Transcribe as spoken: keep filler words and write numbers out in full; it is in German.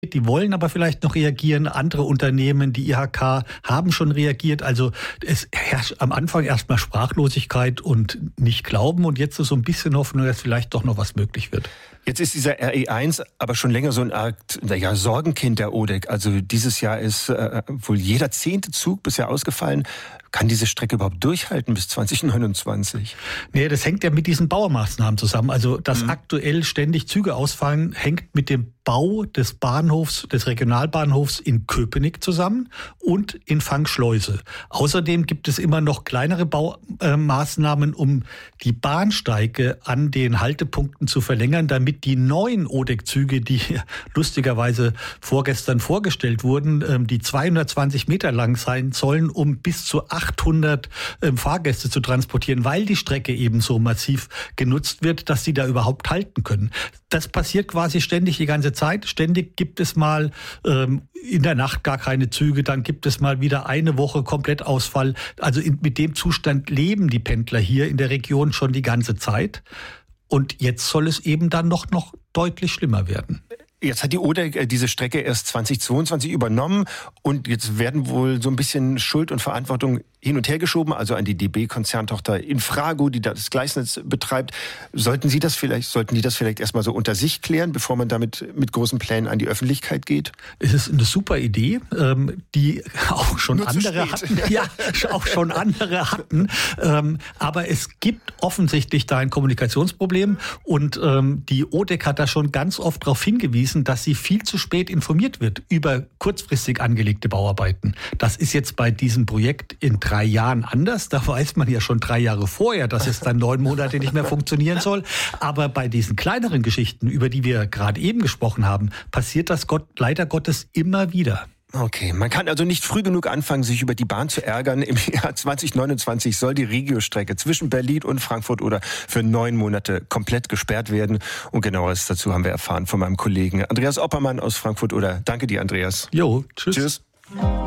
Die wollen aber vielleicht noch reagieren. Andere Unternehmen, die I H K, haben schon reagiert. Also es herrscht am Anfang erstmal Sprachlosigkeit und nicht Glauben. Und jetzt ist so ein bisschen Hoffnung, dass vielleicht doch noch was möglich wird. Jetzt ist dieser R E eins aber schon länger so eine Art, naja, Sorgenkind der O D E C. Also dieses Jahr ist äh, wohl jeder zehnte Zug bisher ausgefallen. Kann diese Strecke überhaupt durchhalten bis zwanzig neunundzwanzig? Nee, das hängt ja mit diesen Baumaßnahmen zusammen. Also, dass mhm. aktuell ständig Züge ausfallen, hängt mit dem Bau des Bahnhofs, des Regionalbahnhofs in Köpenick zusammen und in Fangschleuse. Außerdem gibt es immer noch kleinere Baumaßnahmen, um die Bahnsteige an den Haltepunkten zu verlängern, damit die neuen O D E C-Züge, die lustigerweise vorgestern vorgestellt wurden, die zweihundertzwanzig Meter lang sein sollen, um bis zu achthundert Fahrgäste zu transportieren, weil die Strecke eben so massiv genutzt wird, dass sie da überhaupt halten können. Das passiert quasi ständig die ganze Zeit. Ständig gibt es mal ähm, in der Nacht gar keine Züge, dann gibt es mal wieder eine Woche Komplettausfall. Also in, mit dem Zustand leben die Pendler hier in der Region schon die ganze Zeit. Und jetzt soll es eben dann noch, noch deutlich schlimmer werden. Jetzt hat die O D E C diese Strecke erst zweitausendzweiundzwanzig übernommen und jetzt werden wohl so ein bisschen Schuld und Verantwortung hin und her geschoben, also an die D B-Konzerntochter Infrago, die da das Gleisnetz betreibt. Sollten Sie das vielleicht, sollten die das vielleicht erstmal so unter sich klären, bevor man damit mit großen Plänen an die Öffentlichkeit geht? Es ist eine super Idee, die auch schon Nur andere hatten. Ja, auch schon andere hatten. Aber es gibt offensichtlich da ein Kommunikationsproblem und die O D E C hat da schon ganz oft darauf hingewiesen, dass sie viel zu spät informiert wird über kurzfristig angelegte Bauarbeiten. Das ist jetzt bei diesem Projekt in drei Jahren anders. Da weiß man ja schon drei Jahre vorher, dass es dann neun Monate nicht mehr funktionieren soll. Aber bei diesen kleineren Geschichten, über die wir gerade eben gesprochen haben, passiert das Gott, leider Gottes immer wieder. Okay, man kann also nicht früh genug anfangen, sich über die Bahn zu ärgern. Im Jahr zwanzig neunundzwanzig soll die Regio-Strecke zwischen Berlin und Frankfurt oder für neun Monate komplett gesperrt werden. Und genaueres dazu haben wir erfahren von meinem Kollegen Andreas Oppermann aus Frankfurt oder. Danke dir, Andreas. Jo, tschüss. Tschüss.